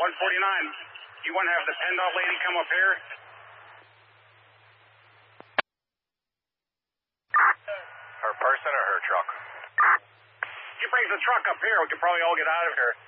You want to have the PennDOT lady come up here? Her person or her truck? She brings the truck up here. We could probably all get out of here.